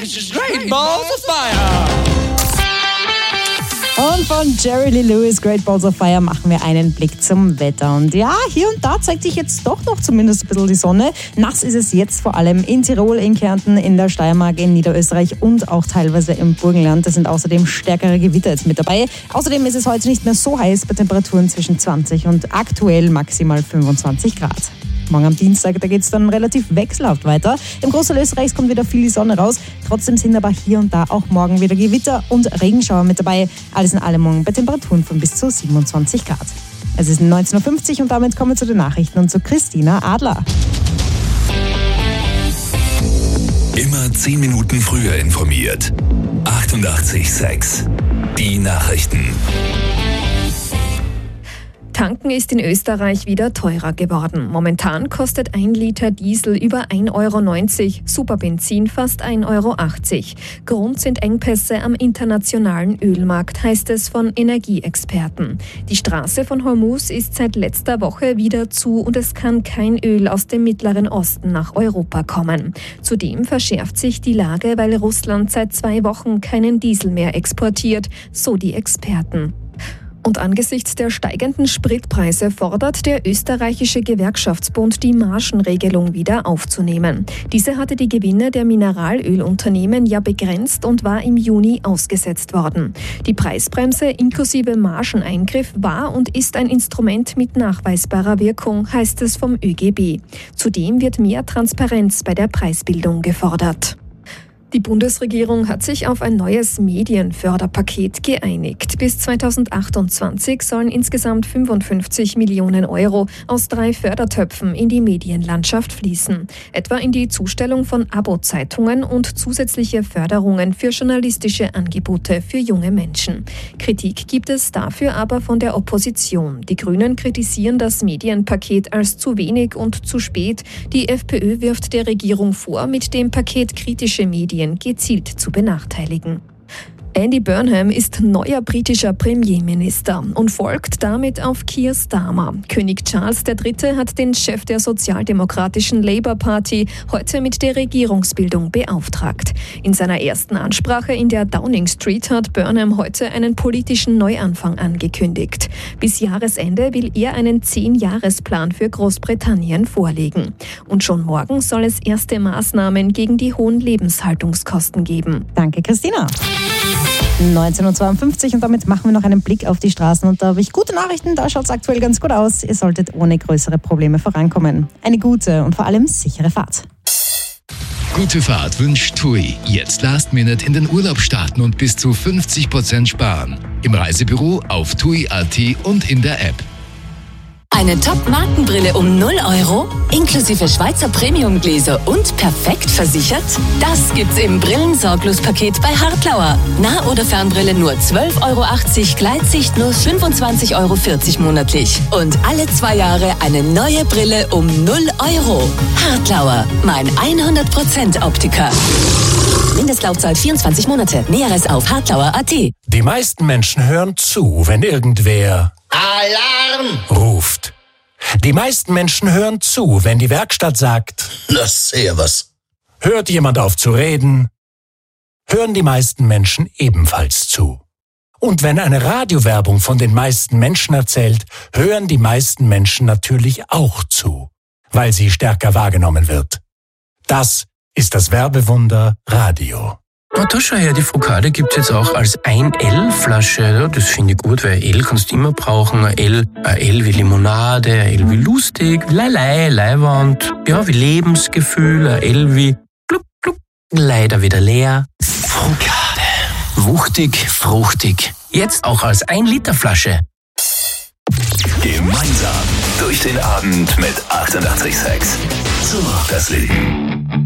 Great Balls of Fire. Und von Jerry Lee Lewis, Great Balls of Fire, machen wir einen Blick zum Wetter. Und ja, hier und da zeigt sich jetzt doch noch zumindest ein bisschen die Sonne. Nass ist es jetzt vor allem in Tirol, in Kärnten, in der Steiermark, in Niederösterreich und auch teilweise im Burgenland. Da sind außerdem stärkere Gewitter jetzt mit dabei. Außerdem ist es heute nicht mehr so heiß bei Temperaturen zwischen 20 und aktuell maximal 25 Grad. Morgen am Dienstag, da geht es dann relativ wechselhaft weiter. Im Großteil Österreichs kommt wieder viel die Sonne raus. Trotzdem sind aber hier und da auch morgen wieder Gewitter und Regenschauer mit dabei. Alles in allem morgen bei Temperaturen von bis zu 27 Grad. Es ist 19.50 Uhr und damit kommen wir zu den Nachrichten und zu Christina Adler. Immer 10 Minuten früher informiert. 88,6. Die Nachrichten. Tanken ist in Österreich wieder teurer geworden. Momentan kostet 1 Liter Diesel über 1,90 Euro, Superbenzin fast 1,80 Euro. Grund sind Engpässe am internationalen Ölmarkt, heißt es von Energieexperten. Die Straße von Hormuz ist seit letzter Woche wieder zu und es kann kein Öl aus dem Mittleren Osten nach Europa kommen. Zudem verschärft sich die Lage, weil Russland seit 2 Wochen keinen Diesel mehr exportiert, so die Experten. Und angesichts der steigenden Spritpreise fordert der österreichische Gewerkschaftsbund, die Margenregelung wieder aufzunehmen. Diese hatte die Gewinne der Mineralölunternehmen ja begrenzt und war im Juni ausgesetzt worden. Die Preisbremse inklusive Margeneingriff war und ist ein Instrument mit nachweisbarer Wirkung, heißt es vom ÖGB. Zudem wird mehr Transparenz bei der Preisbildung gefordert. Die Bundesregierung hat sich auf ein neues Medienförderpaket geeinigt. Bis 2028 sollen insgesamt 55 Millionen Euro aus 3 Fördertöpfen in die Medienlandschaft fließen. Etwa in die Zustellung von Abo-Zeitungen und zusätzliche Förderungen für journalistische Angebote für junge Menschen. Kritik gibt es dafür aber von der Opposition. Die Grünen kritisieren das Medienpaket als zu wenig und zu spät. Die FPÖ wirft der Regierung vor, mit dem Paket kritische Medien gezielt zu benachteiligen. Andy Burnham ist neuer britischer Premierminister und folgt damit auf Keir Starmer. König Charles III. Hat den Chef der sozialdemokratischen Labour Party heute mit der Regierungsbildung beauftragt. In seiner ersten Ansprache in der Downing Street hat Burnham heute einen politischen Neuanfang angekündigt. Bis Jahresende will er einen 10-Jahresplan für Großbritannien vorlegen. Und schon morgen soll es erste Maßnahmen gegen die hohen Lebenshaltungskosten geben. Danke, Christina. 19.52 Uhr und damit machen wir noch einen Blick auf die Straßen und da habe ich gute Nachrichten, da schaut es aktuell ganz gut aus. Ihr solltet ohne größere Probleme vorankommen. Eine gute und vor allem sichere Fahrt. Gute Fahrt wünscht TUI. Jetzt Last Minute in den Urlaub starten und bis zu 50% sparen. Im Reisebüro, auf TUI.at und in der App. Eine Top-Markenbrille um 0 Euro, inklusive Schweizer Premium-Gläser und perfekt versichert? Das gibt's im Brillensorglos-Paket bei Hartlauer. Nah- oder Fernbrille nur 12,80 Euro, Gleitsicht nur 25,40 Euro monatlich. Und alle 2 Jahre eine neue Brille um 0 Euro. Hartlauer, mein 100% Optiker. Mindestlaufzeit 24 Monate. Näheres auf hartlauer.at. Die meisten Menschen hören zu, wenn irgendwer Alarm ruft. Die meisten Menschen hören zu, wenn die Werkstatt sagt, na servus. Hört jemand auf zu reden, hören die meisten Menschen ebenfalls zu. Und wenn eine Radiowerbung von den meisten Menschen erzählt, hören die meisten Menschen natürlich auch zu, weil sie stärker wahrgenommen wird. Das ist das Werbewunder Radio. Oh, da schau her, die Focaccia gibt's jetzt auch als 1L-Flasche. Ja, das finde ich gut, weil L kannst du immer brauchen. Ein L wie Limonade, ein L wie lustig, Leiwand, ja, wie Lebensgefühl, ein L wie gluck, gluck, leider wieder leer. Focaccia. Wuchtig, fruchtig. Jetzt auch als 1-Liter-Flasche. Gemeinsam durch den Abend mit 88,6. So das Leben.